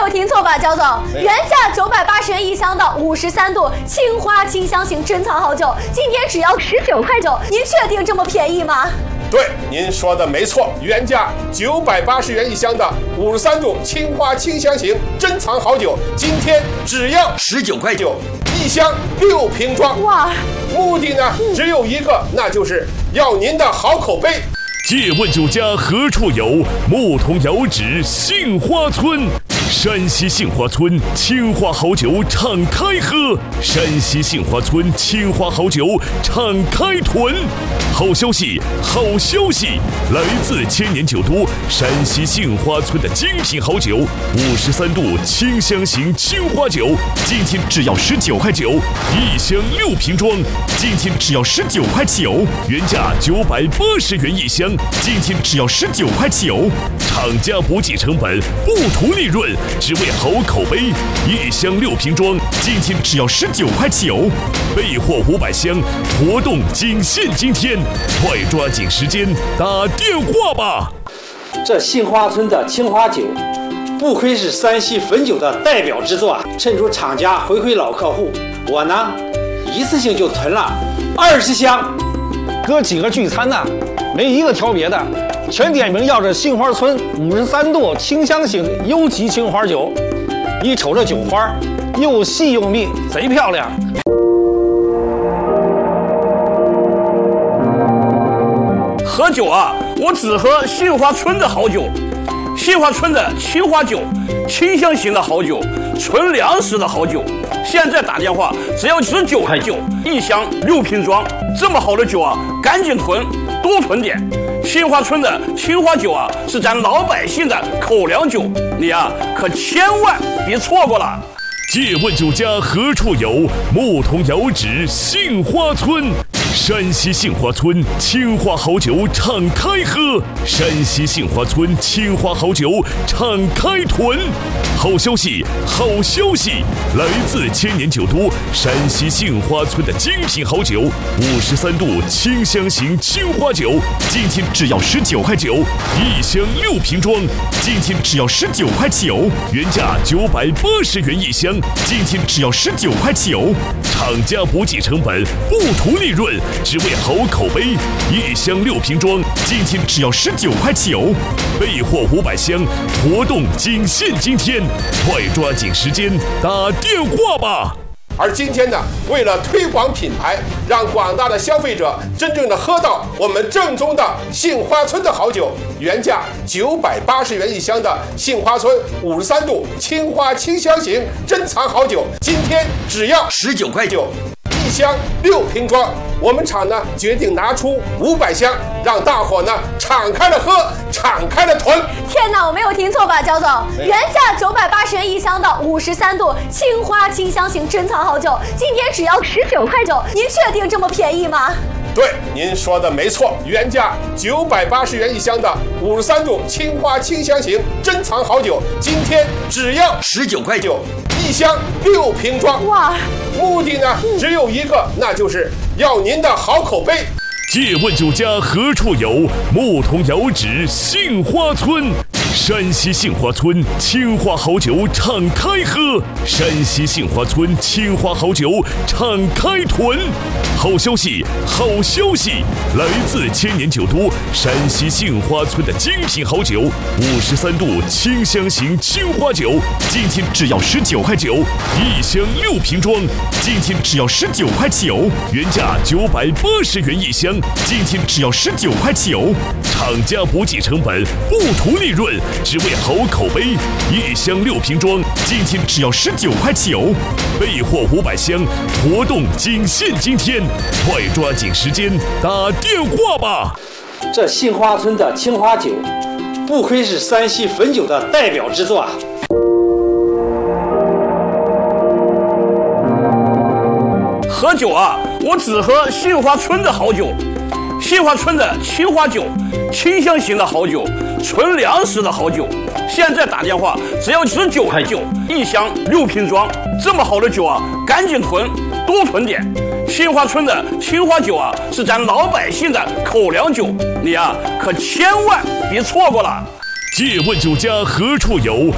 有听错吧，焦总？原价980元一箱的53度青花清香型珍藏好酒，今天只要19块9，您确定这么便宜吗？ 对，您说的没错，原价980元一箱的53度青花清香型珍藏好酒，今天只要19块9，一箱6瓶装。 哇！ 目的呢只有一个，那就是要您的好口碑。 借问酒家何处有？牧童遥指杏花村。山西杏花村青花好酒敞开喝，山西杏花村青花好酒敞开囤。好消息，好消息！来自千年酒都山西杏花村的精品好酒，53度清香型青花酒，今天只要19块9，一箱6瓶装，今天只要19块9，原价980元一箱，今天只要19块9，厂家不计成本，不图利润，只为好口碑，一箱6瓶装，今天只要19块9，备货500箱，活动仅限今天，快抓紧时间打电话吧！ 这杏花村的青花酒，不愧是山西汾酒的代表之作啊！趁着厂家回馈老客户，我呢一次性就囤了20箱。 哥几个聚餐呢，没一个挑别的，全点名要这杏花村53度清香型优级青花酒。一瞅这酒花，又细又密，贼漂亮。 喝酒啊，我只喝杏花村的好酒。杏花村的青花酒，清香型的好酒，纯粮食的好酒。现在打电话只要19块9，一箱6瓶装。这么好的酒啊，赶紧囤，多囤点。杏花村的青花酒啊，是咱老百姓的口粮酒，你啊可千万别错过了。 借问酒家何处有？牧童遥指杏花村。山西杏花村青花好酒敞开喝，山西杏花村青花好酒敞开囤。好消息，好消息！来自千年酒都山西杏花村的精品好酒53度清香型青花酒，今天只要19块9，一箱6瓶装，今天只要19块9，原价980元一箱，今天只要19块9，厂家不计成本，不图利润，只为好口碑，一箱6瓶装，今天只要19块9，备货500箱，活动仅限今天，快抓紧时间打电话吧！ 而今天呢，为了推广品牌，让广大的消费者真正的喝到我们正宗的杏花村的好酒，原价980元一箱的杏花村53度青花清香型珍藏好酒，今天只要19块9，一箱6瓶装。我们厂呢决定拿出500箱，让大伙呢敞开了喝，敞开了囤。 天哪，我没有听错吧，焦总？原价980元一箱的53度青花清香型珍藏好酒，今天只要19块9，您确定这么便宜吗？ 对，您说的没错，原价980元一箱的53度青花清香型珍藏好酒，今天只要19块9，一箱6瓶装。 哇！ 目的呢只有一个，那就是要您的好口碑。 借问酒家何处有？牧童遥指杏花村。山西杏花村青花好酒敞开喝，山西杏花村青花好酒敞开囤。好消息，好消息！来自千年酒都山西杏花村的精品好酒53度清香型青花酒，今天只要19块9，一箱6瓶装，今天只要19块9，原价980元一箱，今天只要19块9，厂家不计成本，不图利润，只为好口碑，一箱6瓶装，今天只要19块9，备货500箱，活动仅限今天，快抓紧时间打电话吧！ 这杏花村的青花酒，不愧是山西汾酒的代表之作啊！ 喝酒啊，我只喝杏花村的好酒。杏花村的青花酒，清香型的好酒，纯粮食的好酒。现在打电话只要19块9，一箱6瓶装。这么好的酒啊，赶紧囤，多囤点。杏花村的青花酒啊，是咱老百姓的口粮酒，你啊可千万别错过了。 借问酒家何处有？